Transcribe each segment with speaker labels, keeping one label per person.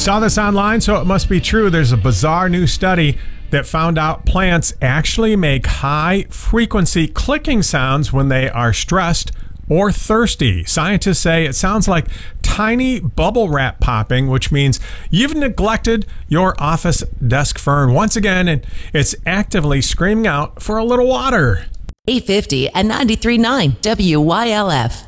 Speaker 1: Saw this online, so it must be true. There's a bizarre new study that found out plants actually make high-frequency clicking sounds when they are stressed or thirsty. Scientists say it sounds like tiny bubble wrap popping, which means you've neglected your office desk fern once again, and it's actively screaming out for a little water.
Speaker 2: 850 and 93.9 WYLF.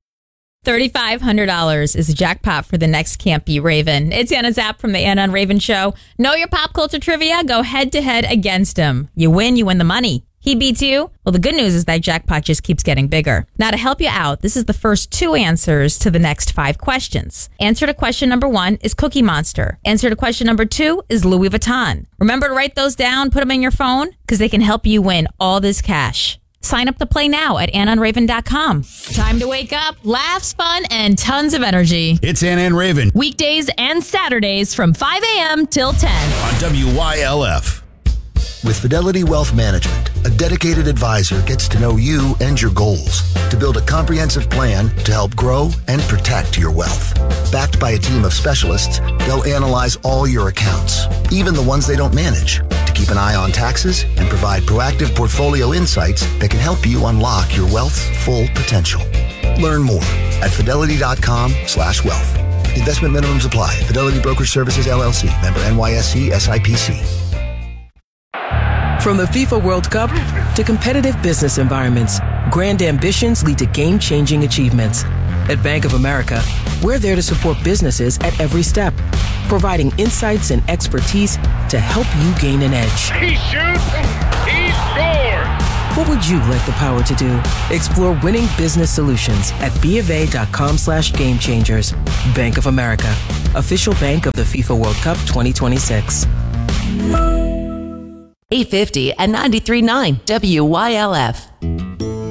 Speaker 3: $3,500 is a jackpot for the next Can't Be Raven. It's Anna Zapp from the Anna and Raven Show. Know your pop culture trivia? Go head-to-head against him. You win the money. He beats you? Well, the good news is that jackpot just keeps getting bigger. Now, to help you out, this is the first 2 answers to the next 5 questions. Answer to question number 1 is Cookie Monster. Answer to question number 2 is Louis Vuitton. Remember to write those down, put them in your phone, because they can help you win all this cash. Sign up to play now at AnnaandRaven.com. Time to wake up, laughs, fun, and tons of energy.
Speaker 4: It's Anna and Raven.
Speaker 3: Weekdays and Saturdays from 5 a.m. till 10.
Speaker 4: On WYLF.
Speaker 5: With Fidelity Wealth Management, a dedicated advisor gets to know you and your goals to build a comprehensive plan to help grow and protect your wealth. Backed by a team of specialists, they'll analyze all your accounts, even the ones they don't manage, to keep an eye on taxes and provide proactive portfolio insights that can help you unlock your wealth's full potential. Learn more at fidelity.com/wealth. Investment minimums apply. Fidelity Brokerage Services, LLC. Member NYSE SIPC.
Speaker 6: From the FIFA World Cup to competitive business environments, grand ambitions lead to game-changing achievements. At Bank of America, we're there to support businesses at every step, providing insights and expertise to help you gain an edge.
Speaker 7: He shoots, he scores!
Speaker 6: What would you like the power to do? Explore winning business solutions at BofA.com/gamechangers. Bank of America, official bank of the FIFA World Cup 2026.
Speaker 2: 850 and 93.9 WYLF.